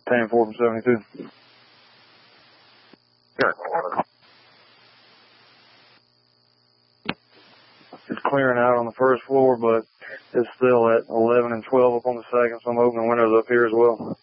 10-4 from 72. Good. It's clearing out on the first floor, but it's still at 11 and 12 up on the second, so I'm opening windows up here as well.